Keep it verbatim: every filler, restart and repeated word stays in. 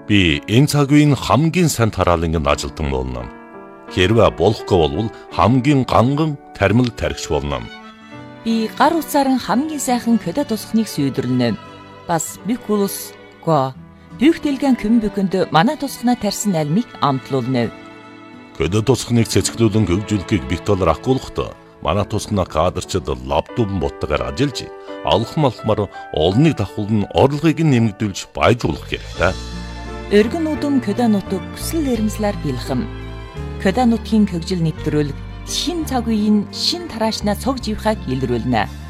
Би энэ цаг үеийн хамгийн сайн тараалангийн ажилтан болно. Хэрвээ болохгүй бол хамгийн ганган тармил тархич болно. Би гар утсаар хамгийн сайхан көдө тусахныг сүйдэрлэнэ. Бас бикулус го бүгдэлгэн көмбөкөнд манай тусахнаа тарьсан альмыг амтлуулна. Көдө тусахныг цэцгэлүүлэн хөгжүүлэхийг бит доллар ахгуулахдаа манай тусахнаа кадрчид лаптопн боттойгоор ажиллаж алхам алхмаар олныг давхуулн орлогыг нэмэгдүүлж баяжуулах хэрэгтэй. Өргөн удам көдө нутаг хүсэл эрмслэр бэлхэм. Көдө нутгийн хөгжил нэвтрүүлэг шин цаг үеийн шин тараашнаа цог живхаг илрүүлнэ.